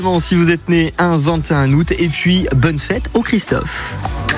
Si vous êtes né un 21 août, et puis bonne fête au Christophe.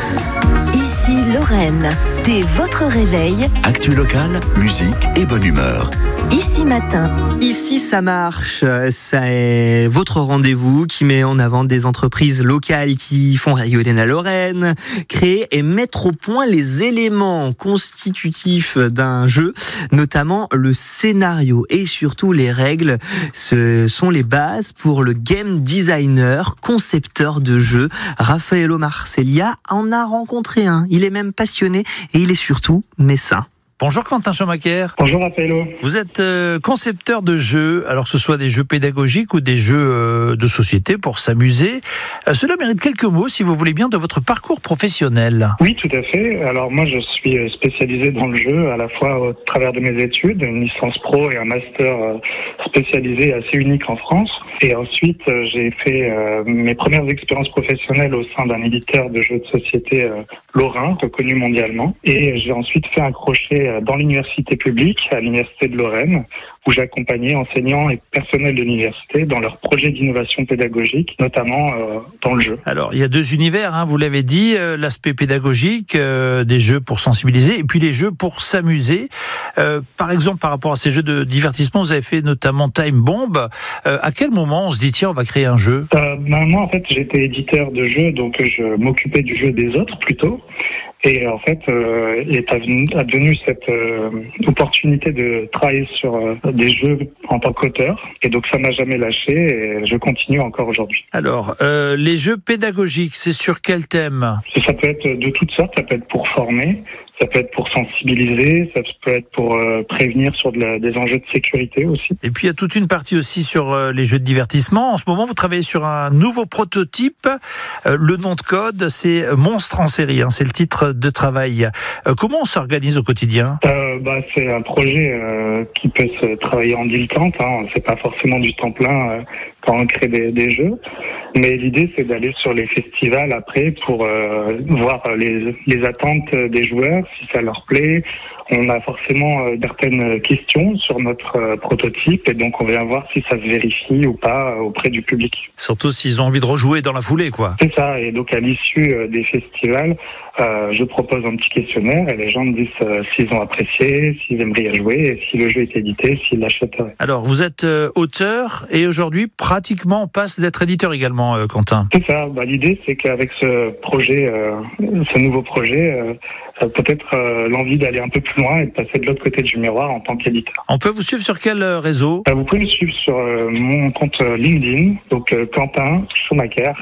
Ici Lorraine, dès votre réveil. Actu locale, musique et bonne humeur. Ici Matin. Ici ça marche, c'est votre rendez-vous qui met en avant des entreprises locales qui font rayonner la Lorraine, créer et mettre au point les éléments constitutifs d'un jeu, notamment le scénario et surtout les règles. Ce sont les bases pour le game designer, concepteur de jeux. Raffaello Marcellia en a rencontré un. Il est même passionné et il est surtout messin. Bonjour Quentin Schumacher. Bonjour Raffaello. Vous êtes concepteur de jeux, alors que ce soit des jeux pédagogiques ou des jeux de société pour s'amuser. Cela mérite quelques mots, si vous voulez bien, de votre parcours professionnel. Oui, tout à fait. Alors moi, je suis spécialisé dans le jeu, à la fois au travers de mes études, une licence pro et un master spécialisé assez unique en France. Et ensuite, j'ai fait mes premières expériences professionnelles au sein d'un éditeur de jeux de société lorrain, reconnu mondialement. Et j'ai ensuite fait un crochet dans l'université publique, à l'université de Lorraine, où j'accompagnais enseignants et personnels de l'université dans leurs projets d'innovation pédagogique, notamment dans le jeu. Alors, il y a deux univers, vous l'avez dit, l'aspect pédagogique, des jeux pour sensibiliser, et puis les jeux pour s'amuser. Par exemple, par rapport à ces jeux de divertissement, vous avez fait notamment Time Bomb. À quel moment on se dit, tiens, on va créer un jeu ? Moi, en fait, j'étais éditeur de jeux, donc je m'occupais du jeu des autres, plutôt. Et en fait, est advenue cette opportunité de travailler sur des jeux en tant qu'auteur. Et donc, ça m'a jamais lâché et je continue encore aujourd'hui. Alors, les jeux pédagogiques, c'est sur quel thème ? Ça peut être de toutes sortes. Ça peut être pour former, ça peut être pour sensibiliser, ça peut être pour prévenir sur des enjeux de sécurité aussi. Et puis, il y a toute une partie aussi sur les jeux de divertissement. En ce moment, vous travaillez sur un nouveau prototype. Le nom de code, c'est Monstre en série. C'est le titre de travail. Comment on s'organise au quotidien ? C'est un projet qui peut se travailler en dilettante. C'est pas forcément du temps plein quand on crée des jeux. Mais l'idée, c'est d'aller sur les festivals après pour voir les attentes des joueurs, si ça leur plaît. On a forcément certaines questions sur notre prototype et donc on vient voir si ça se vérifie ou pas auprès du public. Surtout s'ils ont envie de rejouer dans la foulée, quoi. C'est ça, et donc à l'issue des festivals, je propose un petit questionnaire et les gens me disent s'ils ont apprécié, s'ils aimeraient y jouer et si le jeu est édité, s'ils l'achèteraient. Alors, vous êtes auteur et aujourd'hui, pratiquement, on passe d'être éditeur également, Quentin. C'est ça, l'idée c'est qu'avec ce projet, ce nouveau projet, peut-être l'envie d'aller un peu plus loin et de passer de l'autre côté du miroir en tant qu'éditeur. On peut vous suivre sur quel réseau ? Vous pouvez me suivre sur mon compte LinkedIn, donc Quentin Schumacher,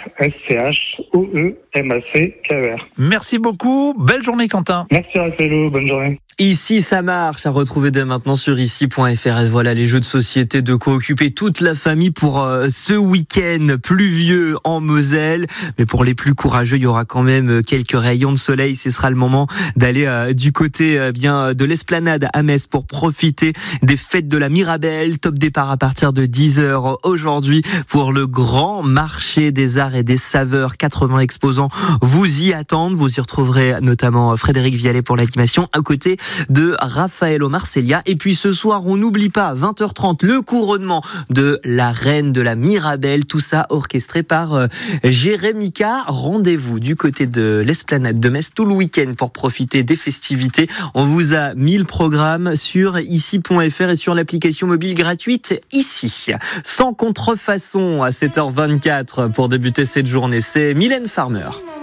SCHOEMACKER. Merci beaucoup, belle journée Quentin. Merci Raffaello, bonne journée. Ici ça marche, à retrouver dès maintenant sur ici.fr. Et voilà les jeux de société, de quoi occuper toute la famille pour ce week-end pluvieux en Moselle. Mais pour les plus courageux, il y aura quand même quelques rayons de soleil. Ce sera le moment d'aller du côté de l'Esplanade à Metz pour profiter des fêtes de la Mirabelle. Top départ à partir de 10h aujourd'hui pour le grand marché des arts et des saveurs. 80 exposants vous y attendent. Vous y retrouverez notamment Frédéric Vialet pour l'animation à côté de Raffaello Marcellia. Et puis ce soir, on n'oublie pas, 20h30, le couronnement de la reine de la Mirabelle. Tout ça orchestré par Jérémika. Rendez-vous du côté de l'Esplanade de Metz tout le week-end pour profiter des festivités. On vous a mis le programme sur ici.fr et sur l'application mobile gratuite Ici. Sans contrefaçon à 7h24 pour débuter cette journée. C'est Mylène Farmer.